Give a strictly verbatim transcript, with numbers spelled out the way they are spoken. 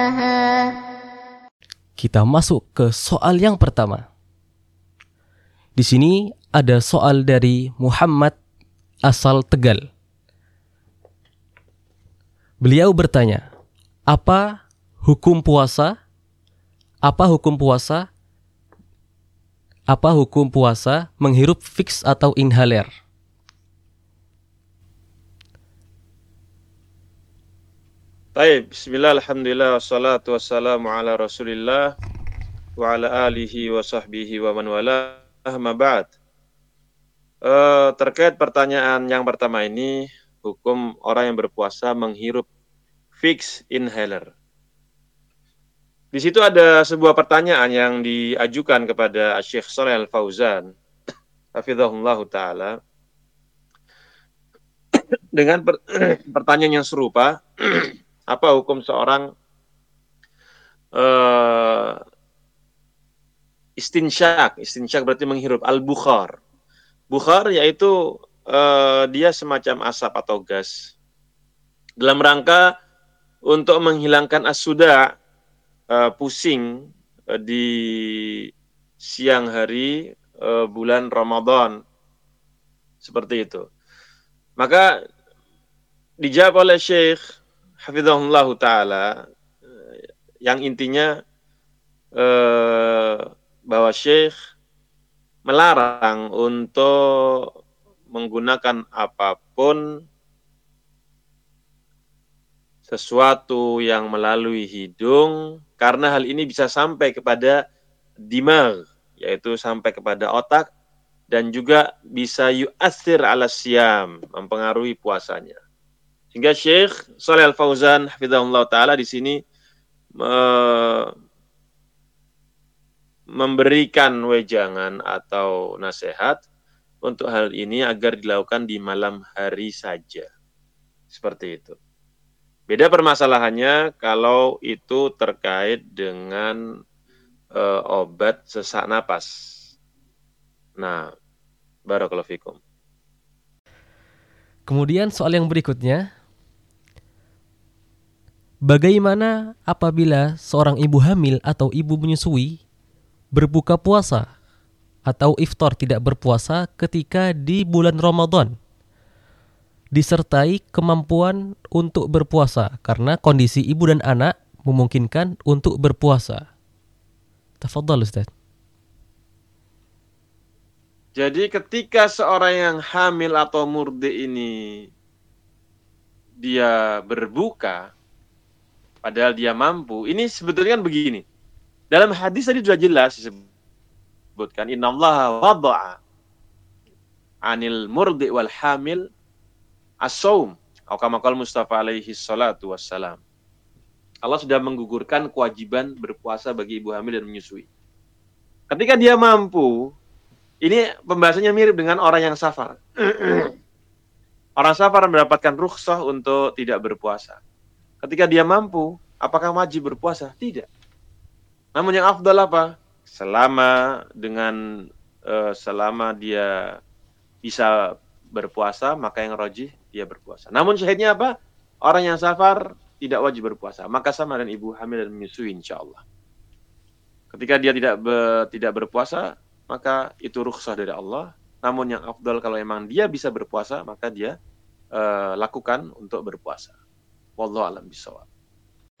Kita masuk ke soal yang pertama. Di sini ada soal dari Muhammad asal Tegal. Beliau bertanya, apa hukum puasa? Apa hukum puasa? Apa hukum puasa menghirup fix atau inhaler? Baik, bismillah, alhamdulillah, wassalatu wassalamu ala rasulillah wa ala alihi wa sahbihi wa man wala, amma ba'd. Uh, terkait pertanyaan yang pertama ini, hukum orang yang berpuasa menghirup fix inhaler. Di situ ada sebuah pertanyaan yang diajukan kepada Syekh Shalih Al-Fauzan, hafizahullahu ta'ala, dengan per pertanyaan yang serupa. Apa hukum seorang uh, istinsyak? Istinsyak berarti menghirup. Al-bukhar. Bukhar yaitu uh, dia semacam asap atau gas. Dalam rangka untuk menghilangkan as-suda, uh, pusing uh, di siang hari uh, bulan Ramadan. Seperti itu. Maka dijawab oleh Syekh hafizahullah ta'ala, yang intinya eh, bahwa Syekh melarang untuk menggunakan apapun sesuatu yang melalui hidung, karena hal ini bisa sampai kepada dimag, yaitu sampai kepada otak, dan juga bisa yu'athir ala siyam, mempengaruhi puasanya. Sehingga Syekh Shalih Al-Fauzan hafizahullah ta'ala di sini me- memberikan wejangan atau nasihat untuk hal ini agar dilakukan di malam hari saja. Seperti itu. Beda permasalahannya kalau itu terkait dengan e, obat sesak napas. Nah, barakallahu fikum. Kemudian soal yang berikutnya, bagaimana apabila seorang ibu hamil atau ibu menyusui berbuka puasa atau iftar tidak berpuasa ketika di bulan Ramadan, disertai kemampuan untuk berpuasa karena kondisi ibu dan anak memungkinkan untuk berpuasa? Tafadhal Ustaz. Jadi ketika seorang yang hamil atau murdi ini dia berbuka, padahal dia mampu, ini sebetulnya kan begini. Dalam hadis tadi sudah jelas disebutkan, innallaha wada'a anil murdi wal hamil as-saum, atau kama qala Mustafa alaihi salatu wassalam. Allah sudah menggugurkan kewajiban berpuasa bagi ibu hamil dan menyusui. Ketika dia mampu, ini pembahasannya mirip dengan orang yang safar. Orang safar mendapatkan rukhsah untuk tidak berpuasa. Ketika dia mampu, apakah wajib berpuasa? Tidak. Namun yang afdal apa? Selama dengan uh, selama dia bisa berpuasa, maka yang rajih dia berpuasa. Namun syahidnya apa? Orang yang safar tidak wajib berpuasa. Maka sama dengan ibu hamil dan menyusui insyaallah. Ketika dia tidak be, tidak berpuasa, maka itu rukhsah dari Allah. Namun yang afdal kalau memang dia bisa berpuasa, maka dia uh, lakukan untuk berpuasa. Wallahu a'lam bishawab.